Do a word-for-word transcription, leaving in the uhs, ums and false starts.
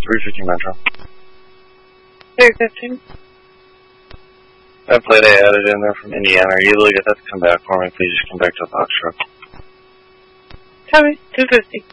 three fifty Metro. three fifty. That plate I added in there from Indiana. Are you able to get that to come back for me? Please just come back to the box truck. Copy. two fifty.